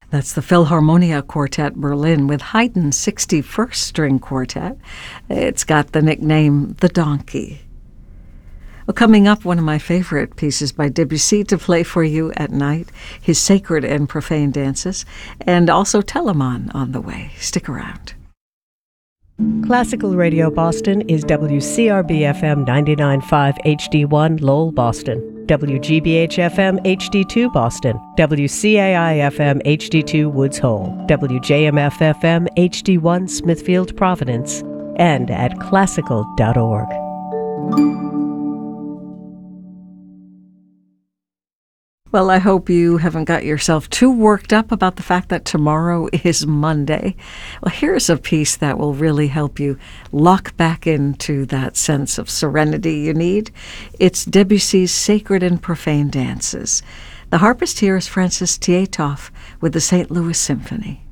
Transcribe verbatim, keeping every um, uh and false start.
That's the Philharmonia Quartet Berlin with Haydn's sixty-first String Quartet. It's got the nickname The Donkey. Well, coming up, one of my favorite pieces by Debussy to play for you at night, his Sacred and Profane Dances, and also Telemann on the way. Stick around. Classical Radio Boston is W C R B F M ninety-nine point five H D one Lowell, Boston, W G B H F M H D two Boston, W C A I F M H D two Woods Hole, W J M F F M H D one Smithfield, Providence, and at classical dot org. Well, I hope you haven't got yourself too worked up about the fact that tomorrow is Monday. Well, here's a piece that will really help you lock back into that sense of serenity you need. It's Debussy's Sacred and Profane Dances. The harpist here is Francis Tietoff with the Saint Louis Symphony.